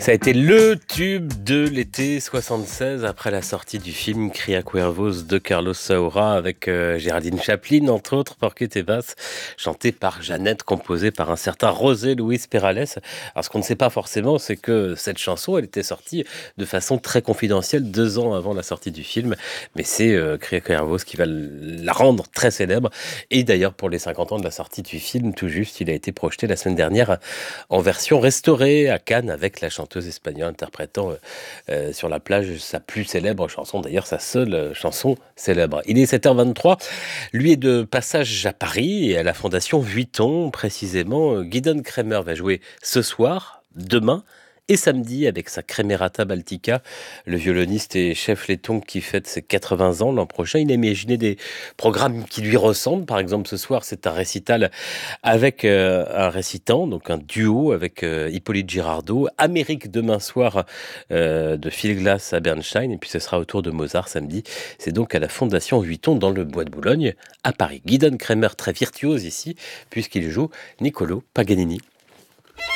Ça a été le tube de l'été 76 après la sortie du film Cria Cuervos de Carlos Saura avec Géraldine Chaplin, entre autres, Porque te vas, chanté par Jeannette, composé par un certain José Luis Perales. Alors ce qu'on ne sait pas forcément, c'est que cette chanson, elle était sortie de façon très confidentielle 2 ans avant la sortie du film, mais c'est Cria Cuervos qui va la rendre très célèbre. Et d'ailleurs, pour les 50 ans de la sortie du film, tout juste, il a été projeté la semaine dernière en version restaurée à Cannes avec la chanteuse espagnole interprétant sur la plage sa plus célèbre chanson, d'ailleurs sa seule chanson célèbre. Il est 7h23, lui est de passage à Paris et à la Fondation Vuitton précisément. Guidon Kremer va jouer ce soir, demain et samedi avec sa Cremerata Baltica. Le violoniste et chef letton qui fête ses 80 ans l'an prochain. Il a imaginé des programmes qui lui ressemblent. Par exemple, ce soir, c'est un récital avec un récitant, donc un duo avec Hippolyte Girardot. Amérique demain soir de Phil Glass à Bernstein. Et puis ce sera au tour de Mozart samedi. C'est donc à la Fondation Vuitton dans le Bois de Boulogne à Paris. Guidon Kremer, très virtuose ici, puisqu'il joue Niccolo Paganini.